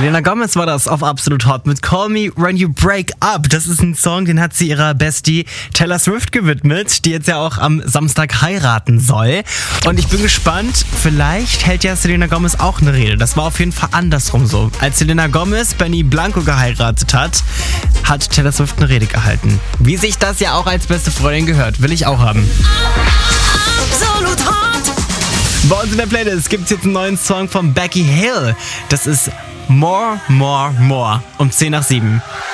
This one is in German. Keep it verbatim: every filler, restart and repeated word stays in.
Selena Gomez war das auf Absolut Hot mit Call Me When You Break Up. Das ist ein Song, den hat sie ihrer Bestie Taylor Swift gewidmet, die jetzt ja auch am Samstag heiraten soll. Und ich bin gespannt, vielleicht hält ja Selena Gomez auch eine Rede. Das war auf jeden Fall andersrum so. Als Selena Gomez Benny Blanco geheiratet hat, hat Taylor Swift eine Rede gehalten. Wie sich das ja auch als beste Freundin gehört, will ich auch haben. Absolut Hot. Bei uns in der Playlist gibt es jetzt einen neuen Song von Becky Hill. Das ist More, More, More um zehn nach sieben.